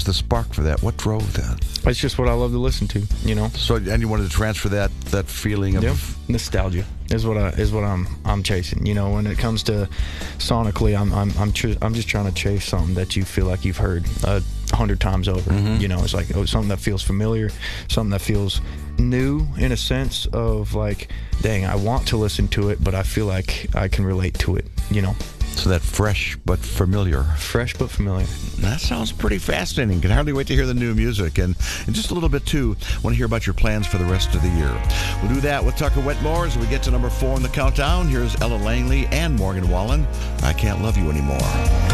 the spark for that? What drove that? It's just what I love to listen to, you know. So, and you wanted to transfer that feeling of nostalgia is what I'm chasing. You know, when it comes to sonically, I'm just trying to chase something that you feel like you've heard 100 times over. You know, it's like something that feels familiar, something that feels new in a sense of like, dang, I want to listen to it, but I feel like I can relate to it. You know. So that fresh but familiar. Fresh but familiar. That sounds pretty fascinating. Can hardly wait to hear the new music. And in just a little bit, too, want to hear about your plans for the rest of the year. We'll do that with Tucker Wetmore as we get to number 4 in the countdown. Here's Ella Langley and Morgan Wallen. I Can't Love You Anymore.